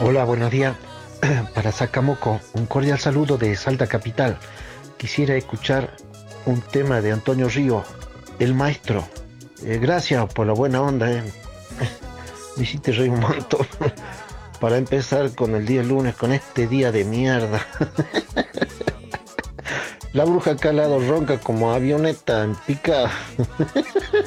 Hola, buenos días. Para Sacamoco, un cordial saludo de Salta Capital. Quisiera escuchar un tema de Antonio Río, El Maestro. Gracias por la buena onda. Me hiciste reír un montón. Para empezar con el día lunes, con este día de mierda. La bruja acá al lado ronca como avioneta en pica.